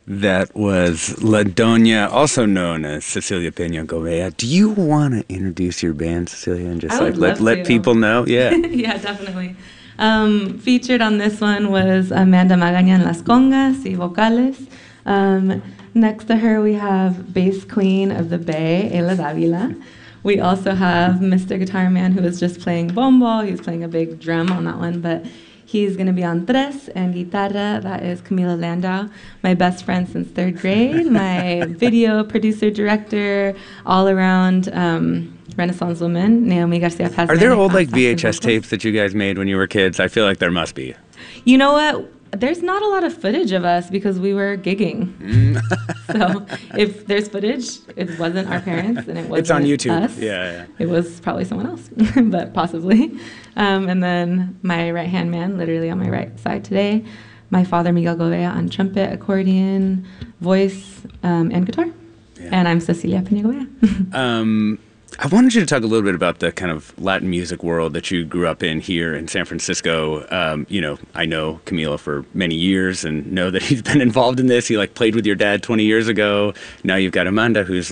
That was La Doña, also known as Cecilia Peña Gouveia. Do you want to introduce your band, Cecilia, and just let people know? Yeah. Yeah, definitely. Featured on this one was Amanda Magaña en las congas y vocales. Next to her, we have bass queen of the Bay, Ela Davila. We also have Mr. Guitar Man, who is just playing bombo. He's playing a big drum on that one, but he's going to be on tres and guitarra. That is Camila Landau, my best friend since third grade, my video producer, director, all around Renaissance woman, Naomi Garcia Paz. Are there old VHS tapes that you guys made when you were kids? I feel like there must be. You know what? There's not a lot of footage of us because we were gigging. So if there's footage, it wasn't our parents and it wasn't It's on YouTube. Us. Yeah. It was probably someone else, but possibly. And then my right-hand man, literally on my right side today, my father, Miguel Gouveia, on trumpet, accordion, voice, and guitar. Yeah. And I'm Cecilia Peña Gouveia. I wanted you to talk a little bit about the kind of Latin music world that you grew up in here in San Francisco. I know Camila for many years and know that he's been involved in this. He played with your dad 20 years ago. Now you've got Amanda, who's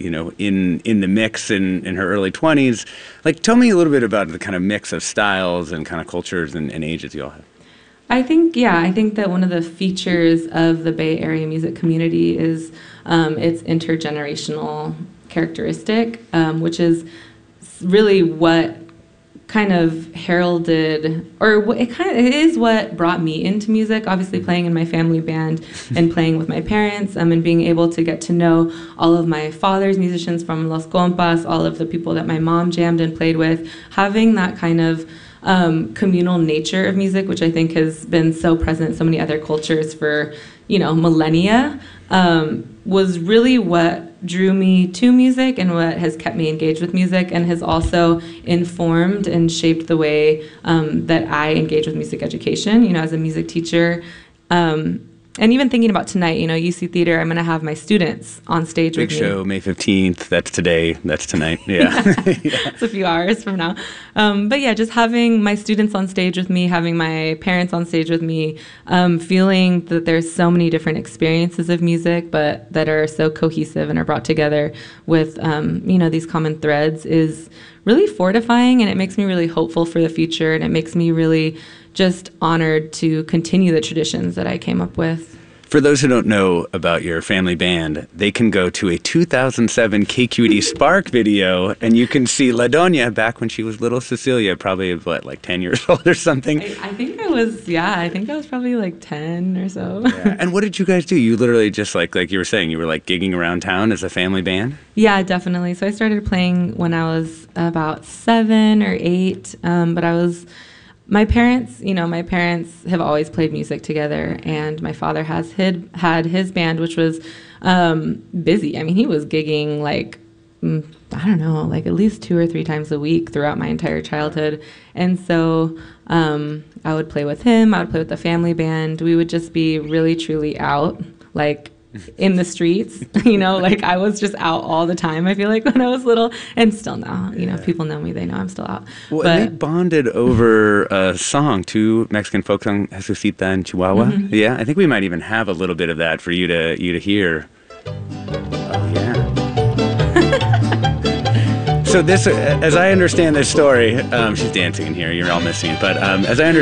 in the mix in her early 20s. Tell me a little bit about the kind of mix of styles and kind of cultures and ages you all have. I think that one of the features of the Bay Area music community is its intergenerational characteristic, which is really what kind of heralded, or it is what brought me into music. Obviously, playing in my family band and playing with my parents, and being able to get to know all of my father's musicians from Los Compas, all of the people that my mom jammed and played with, having that kind of communal nature of music, which I think has been so present in so many other cultures for millennia, was really what drew me to music and what has kept me engaged with music and has also informed and shaped the way that I engage with music education, as a music teacher. And even thinking about tonight, UC Theater, I'm going to have my students on stage with me. Big show, May 15th. That's today. That's tonight. Yeah. It's a few hours from now. But yeah, just having my students on stage with me, having my parents on stage with me, feeling that there's so many different experiences of music, but that are so cohesive and are brought together with, these common threads is really fortifying, and it makes me really hopeful for the future, and it makes me really just honored to continue the traditions that I came up with. For those who don't know about your family band, they can go to a 2007 KQED Spark video, and you can see La Doña back when she was little Cecilia, probably, 10 years old or something? I think I was probably 10 or so. Yeah. And what did you guys do? You literally just, like you were saying, you were gigging around town as a family band? Yeah, definitely. So I started playing when I was about 7 or 8, but my parents have always played music together, and my father had his band, which was busy. I mean, he was gigging at least 2 or 3 times a week throughout my entire childhood. And so I would play with him, I would play with the family band. We would just be really, truly out, in the streets, I was just out all the time, I feel like, when I was little, and still now, people know me, they know I'm still out. Well, but they bonded over a song, too, Mexican folk song, Jesucita en Chihuahua. Mm-hmm. Yeah, I think we might even have a little bit of that for you to hear. Oh, yeah. So this, as I understand this story, she's dancing in here, you're all missing it, but as I understand